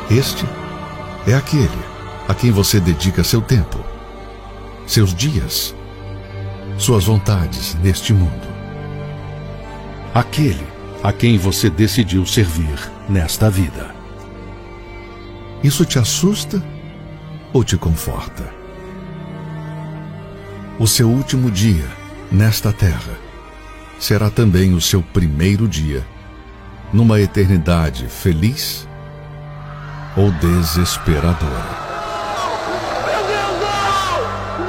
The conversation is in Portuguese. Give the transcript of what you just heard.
Este é aquele a quem você dedica seu tempo, seus dias, suas vontades neste mundo. Aquele a quem você decidiu servir nesta vida. Isso te assusta ou te conforta? O seu último dia nesta terra será também o seu primeiro dia numa eternidade feliz ou desesperadora.